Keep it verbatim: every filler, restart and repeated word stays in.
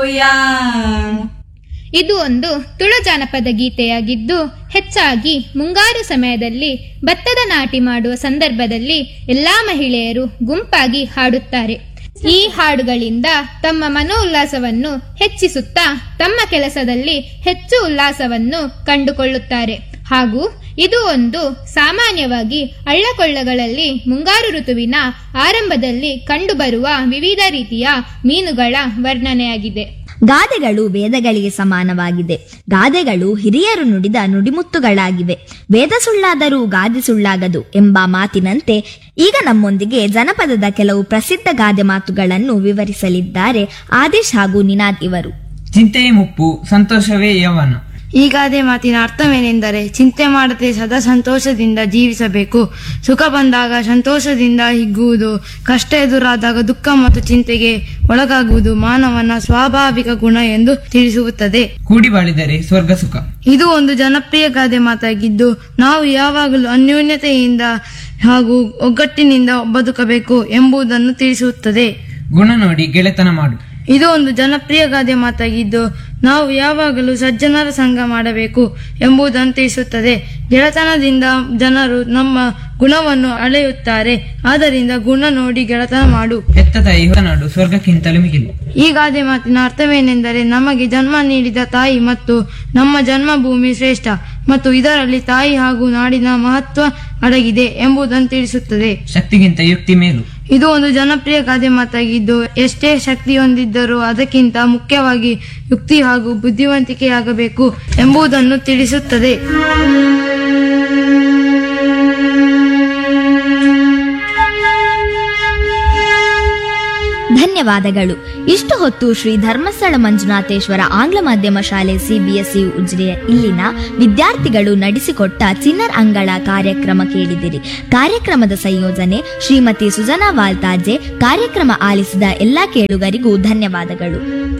ಯಾನ್. ಇದು ಒಂದು ತುಳು ಜಾನಪದ ಗೀತೆಯಾಗಿದ್ದು ಹೆಚ್ಚಾಗಿ ಮುಂಗಾರು ಸಮಯದಲ್ಲಿ ಭತ್ತದ ನಾಟಿ ಮಾಡುವ ಸಂದರ್ಭದಲ್ಲಿ ಎಲ್ಲಾ ಮಹಿಳೆಯರು ಗುಂಪಾಗಿ ಹಾಡುತ್ತಾರೆ. ಈ ಹಾಡುಗಳಿಂದ ತಮ್ಮ ಮನೋಲ್ಲಾಸವನ್ನು ಹೆಚ್ಚಿಸುತ್ತಾ ತಮ್ಮ ಕೆಲಸದಲ್ಲಿ ಹೆಚ್ಚು ಉಲ್ಲಾಸವನ್ನು ಕಂಡುಕೊಳ್ಳುತ್ತಾರೆ. ಹಾಗೂ ಇದು ಒಂದು ಸಾಮಾನ್ಯವಾಗಿ ಹಳ್ಳಕೊಳ್ಳಗಳಲ್ಲಿ ಮುಂಗಾರು ಋತುವಿನ ಆರಂಭದಲ್ಲಿ ಕಂಡುಬರುವ ವಿವಿಧ ರೀತಿಯ ಮೀನುಗಳ ವರ್ಣನೆಯಾಗಿದೆ. ಗಾದೆಗಳು ವೇದಗಳಿಗೆ ಸಮಾನವಾಗಿದೆ. ಗಾದೆಗಳು ಹಿರಿಯರು ನುಡಿದ ನುಡಿಮುತ್ತುಗಳಾಗಿವೆ. ವೇದ ಸುಳ್ಳಾದರೂ ಗಾದೆ ಸುಳ್ಳಾಗದು ಎಂಬ ಮಾತಿನಂತೆ ಈಗ ನಮ್ಮೊಂದಿಗೆ ಜನಪದದ ಕೆಲವು ಪ್ರಸಿದ್ಧ ಗಾದೆ ಮಾತುಗಳನ್ನು ವಿವರಿಸಲಿದ್ದಾರೆ ಆದೇಶ್ ಹಾಗೂ ನಿನಾದ್ ಇವರು. ಚಿಂತೆಯೇ ಮುಪ್ಪು, ಸಂತೋಷವೇ ಯೌವನ. ಈ ಗಾದೆ ಮಾತಿನ ಅರ್ಥವೇನೆಂದರೆ, ಚಿಂತೆ ಮಾಡದೆ ಸದಾ ಸಂತೋಷದಿಂದ ಜೀವಿಸಬೇಕು. ಸುಖ ಬಂದಾಗ ಸಂತೋಷದಿಂದ ಹಿಗ್ಗುವುದು, ಕಷ್ಟ ಎದುರಾದಾಗ ದುಃಖ ಮತ್ತು ಚಿಂತೆಗೆ ಒಳಗಾಗುವುದು ಮಾನವನ ಸ್ವಾಭಾವಿಕ ಗುಣ ಎಂದು ತಿಳಿಸುತ್ತದೆ. ಕೂಡಿ ಬಾಳಿದರೆ ಸ್ವರ್ಗ ಸುಖ. ಇದು ಒಂದು ಜನಪ್ರಿಯ ಗಾದೆ ಮಾತಾಗಿದ್ದು, ನಾವು ಯಾವಾಗಲೂ ಅನ್ಯೋನ್ಯತೆಯಿಂದ ಹಾಗೂ ಒಗ್ಗಟ್ಟಿನಿಂದ ಬದುಕಬೇಕು ಎಂಬುದನ್ನು ತಿಳಿಸುತ್ತದೆ. ಗುಣ ನೋಡಿ ಗೆಳೆತನ ಮಾಡು. ಇದು ಒಂದು ಜನಪ್ರಿಯ ಗಾದೆ ಮಾತಾಗಿದ್ದು, ನಾವು ಯಾವಾಗಲೂ ಸಜ್ಜನರ ಸಂಘ ಮಾಡಬೇಕು ಎಂಬುದನ್ನು ತಿಳಿಸುತ್ತದೆ. ಗೆಳೆತನದಿಂದ ಜನರು ನಮ್ಮ ಗುಣವನ್ನು ಅಳೆಯುತ್ತಾರೆ. ಆದ್ದರಿಂದ ಗುಣ ನೋಡಿ ಗೆಳೆತನ ಮಾಡು. ಹೆತ್ತ ತಾಯಿ ನಾಡು ಸ್ವರ್ಗಕ್ಕಿಂತಲೂ ಮಿಗಿಲು. ಈ ಗಾದೆ ಮಾತಿನ ಅರ್ಥವೇನೆಂದರೆ, ನಮಗೆ ಜನ್ಮ ನೀಡಿದ ತಾಯಿ ಮತ್ತು ನಮ್ಮ ಜನ್ಮಭೂಮಿ ಶ್ರೇಷ್ಠ ಮತ್ತು ಇದರಲ್ಲಿ ತಾಯಿ ಹಾಗೂ ನಾಡಿನ ಮಹತ್ವ ಅಡಗಿದೆ ಎಂಬುದನ್ನು ತಿಳಿಸುತ್ತದೆ. ಶಕ್ತಿಗಿಂತ ಯುಕ್ತಿ ಮೇಲು. ಇದು ಒಂದು ಜನಪ್ರಿಯ ಗಾದೆ ಮಾತಾಗಿದ್ದು, ಎಷ್ಟೇ ಶಕ್ತಿ ಹೊಂದಿದ್ದರೂ ಅದಕ್ಕಿಂತ ಮುಖ್ಯವಾಗಿ ಯುಕ್ತಿ ಹಾಗೂ ಬುದ್ಧಿವಂತಿಕೆಯಾಗಬೇಕು ಎಂಬುದನ್ನು ತಿಳಿಸುತ್ತದೆ. ಧನ್ಯವಾದಗಳು. ಇಷ್ಟು ಹೊತ್ತು ಶ್ರೀ ಧರ್ಮಸ್ಥಳ ಮಂಜುನಾಥೇಶ್ವರ ಆಂಗ್ಲ ಮಾಧ್ಯಮ ಶಾಲೆ ಸಿಬಿಎಸ್ಇ ಉಜಿರೆಯ ಇಲ್ಲಿನ ವಿದ್ಯಾರ್ಥಿಗಳು ನಡೆಸಿಕೊಟ್ಟ ಚಿನ್ನರ್ ಅಂಗಳ ಕಾರ್ಯಕ್ರಮ ಕೇಳಿದಿರಿ. ಕಾರ್ಯಕ್ರಮದ ಸಂಯೋಜನೆ ಶ್ರೀಮತಿ ಸುಜನಾ ವಾಲ್ತಾಜೆ. ಕಾರ್ಯಕ್ರಮ ಆಲಿಸಿದ ಎಲ್ಲಾ ಕೇಳುಗರಿಗೂ ಧನ್ಯವಾದಗಳು.